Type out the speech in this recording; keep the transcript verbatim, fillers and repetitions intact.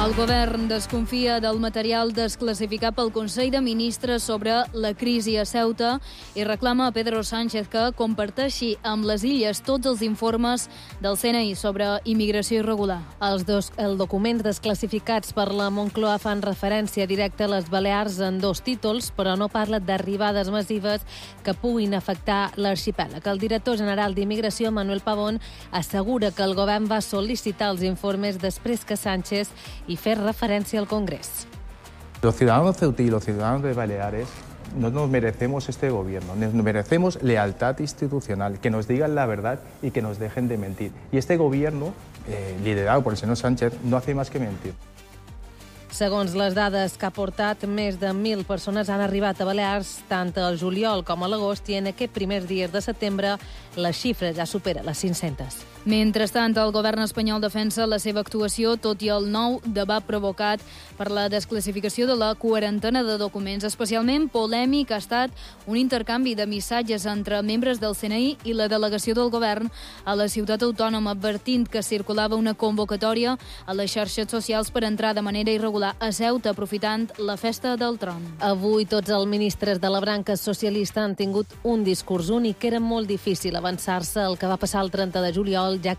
El govern desconfia del material desclassificat pel Consell de Ministres sobre la crisi a Ceuta i reclama a Pedro Sánchez que comparteixi amb les Illes tots els informes del C N I sobre immigració irregular. Els dos els documents desclassificats per la Moncloa fan referència directa a les Balears en dos títols, però no parla d'arribades massives que puguin afectar l'arxipèlag. El director general d'Immigració, Manuel Pavón, assegura que el govern va sol·licitar els informes després que Sánchez y fer referencia al Congreso. Los ciudadanos ceutí y los ciudadanos de Baleares no nos merecemos este gobierno, nos merecemos lealtad institucional, que nos digan la verdad y que nos dejen de mentir. Y este gobierno, eh, liderado por el señor Sánchez, no hace más que mentir. Segons les dades que ha portat, més de mil persones han arribat a Balears tant al juliol com a l'agost i en aquests primers dies de setembre la xifra ja supera les cinc-centes. Mentrestant, el govern espanyol defensa la seva actuació, tot i el nou debat provocat per la desclassificació de la quarantena de documents. Especialment polèmic ha estat un intercanvi de missatges entre membres del C N I i la delegació del govern a la ciutat autònoma, advertint que circulava una convocatòria a les xarxes socials per entrar de manera irregular a Ceuta, aprofitant la festa del tron. Avui tots els ministres de la branca socialista han tingut un discurs únic. Era molt difícil avançar-se el que va passar el trenta de juliol, ja